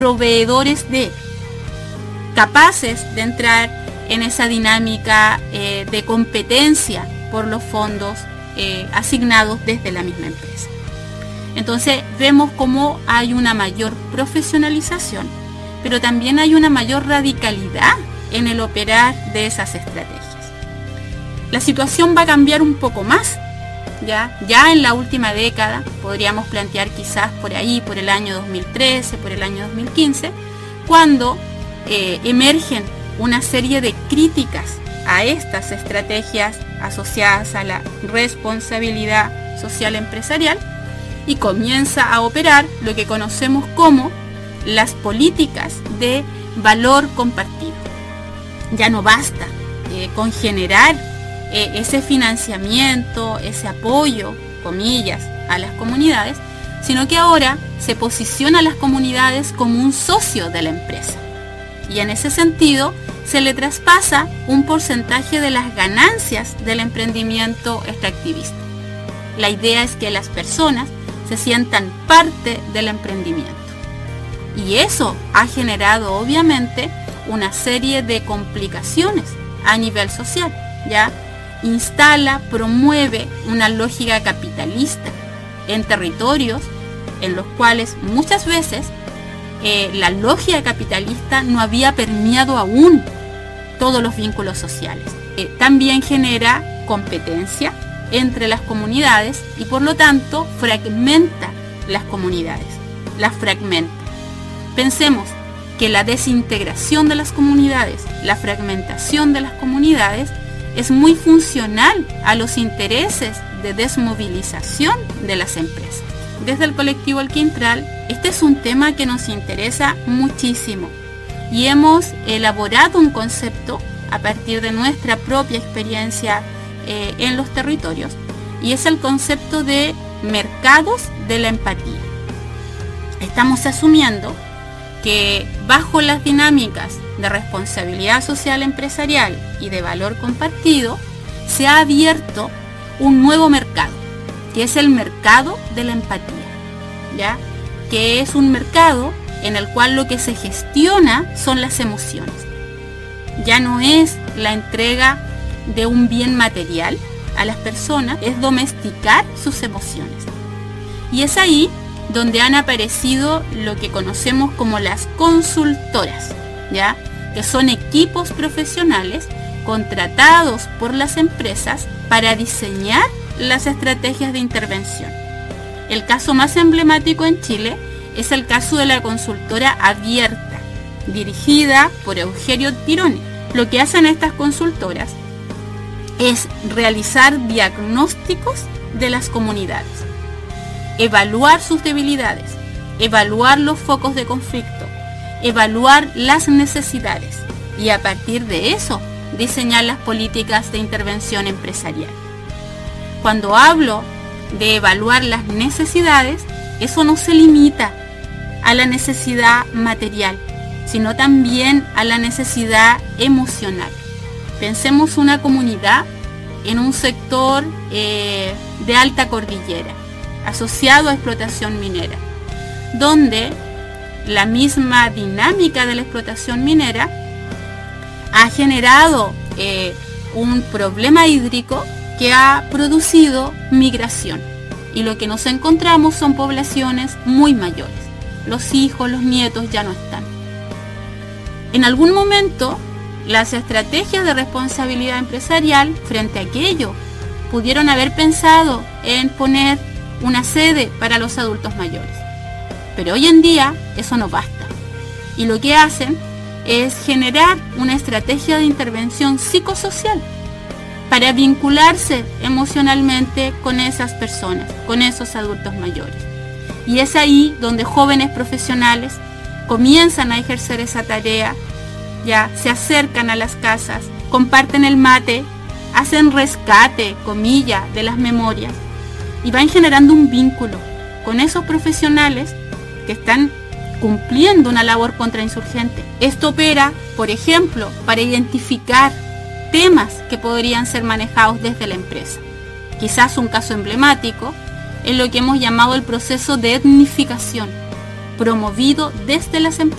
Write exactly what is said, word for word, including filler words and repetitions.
proveedores de, capaces de entrar en esa dinámica eh, de competencia por los fondos eh, asignados desde la misma empresa. Entonces vemos cómo hay una mayor profesionalización, pero también hay una mayor radicalidad en el operar de esas estrategias. La situación va a cambiar un poco más, ya, ya en la última década, podríamos plantear quizás por ahí, por el año dos mil trece, por el año dos mil quince, cuando eh, emergen una serie de críticas a estas estrategias asociadas a la responsabilidad social empresarial, y comienza a operar lo que conocemos como las políticas de valor compartido. Ya no basta eh, con generar eh, ese financiamiento, ese apoyo, comillas, a las comunidades, sino que ahora se posiciona a las comunidades como un socio de la empresa. Y en ese sentido se le traspasa un porcentaje de las ganancias del emprendimiento extractivista. La idea es que las personas se sientan parte del emprendimiento. Y eso ha generado obviamente una serie de complicaciones a nivel social. Ya instala, promueve una lógica capitalista en territorios en los cuales muchas veces eh, la lógica capitalista no había permeado aún todos los vínculos sociales. Eh, también genera competencia entre las comunidades y por lo tanto fragmenta las comunidades, las fragmenta. Pensemos que la desintegración de las comunidades, la fragmentación de las comunidades es muy funcional a los intereses de desmovilización de las empresas. Desde el colectivo Alquintral, este es un tema que nos interesa muchísimo y hemos elaborado un concepto a partir de nuestra propia experiencia Eh, en los territorios, y es el concepto de mercados de la empatía. Estamos asumiendo que bajo las dinámicas de responsabilidad social empresarial y de valor compartido se ha abierto un nuevo mercado, que es el mercado de la empatía, ¿ya? Que es un mercado en el cual lo que se gestiona son las emociones. Ya no es la entrega de un bien material a las personas, es domesticar sus emociones. Y es ahí donde han aparecido lo que conocemos como las consultoras, ¿ya? Que son equipos profesionales contratados por las empresas para diseñar las estrategias de intervención. El caso más emblemático en Chile es el caso de la consultora Abierta, dirigida por Eugenio Tironi. Lo que hacen estas consultoras es realizar diagnósticos de las comunidades, evaluar sus debilidades, evaluar los focos de conflicto, evaluar las necesidades y a partir de eso diseñar las políticas de intervención empresarial. Cuando hablo de evaluar las necesidades, eso no se limita a la necesidad material, sino también a la necesidad emocional. Pensemos una comunidad en un sector eh, de alta cordillera, asociado a explotación minera, donde la misma dinámica de la explotación minera ha generado eh, un problema hídrico que ha producido migración. Y lo que nos encontramos son poblaciones muy mayores. Los hijos, los nietos ya no están. En algún momento, las estrategias de responsabilidad empresarial frente a aquello pudieron haber pensado en poner una sede para los adultos mayores. Pero hoy en día eso no basta. Y lo que hacen es generar una estrategia de intervención psicosocial para vincularse emocionalmente con esas personas, con esos adultos mayores. Y es ahí donde jóvenes profesionales comienzan a ejercer esa tarea, ya se acercan a las casas, comparten el mate, hacen rescate, comilla, de las memorias y van generando un vínculo con esos profesionales que están cumpliendo una labor contrainsurgente. Esto opera, por ejemplo, para identificar temas que podrían ser manejados desde la empresa. Quizás un caso emblemático es lo que hemos llamado el proceso de etnificación. promovido desde las empresas.